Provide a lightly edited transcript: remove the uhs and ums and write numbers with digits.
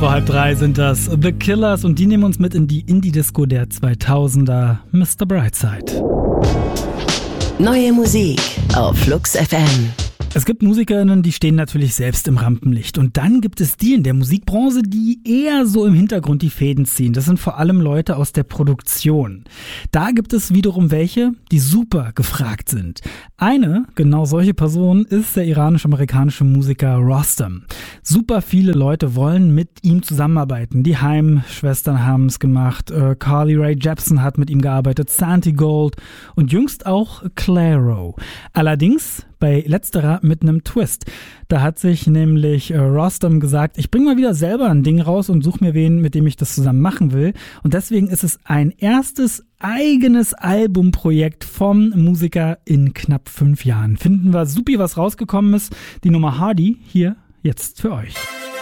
Vor 2:30 sind das The Killers und die nehmen uns mit in die Indie-Disco der 2000er, Mr. Brightside. Neue Musik auf Flux FM. Es gibt MusikerInnen, die stehen natürlich selbst im Rampenlicht. Und dann gibt es die in der Musikbranche, die eher so im Hintergrund die Fäden ziehen. Das sind vor allem Leute aus der Produktion. Da gibt es wiederum welche, die super gefragt sind. Eine, genau solche Person, ist der iranisch-amerikanische Musiker Rostam. Super viele Leute wollen mit ihm zusammenarbeiten. Die Haim-Schwestern haben es gemacht, Carly Rae Jepsen hat mit ihm gearbeitet, Santi Gold und jüngst auch Clairo. Allerdings bei letzterer mit einem Twist. Da hat sich nämlich Rostam gesagt, ich bringe mal wieder selber ein Ding raus und suche mir wen, mit dem ich das zusammen machen will. Und deswegen ist es ein erstes eigenes Albumprojekt vom Musiker in knapp 5 Jahren. Finden wir supi, was rausgekommen ist. Die Nummer Hardy hier jetzt für euch.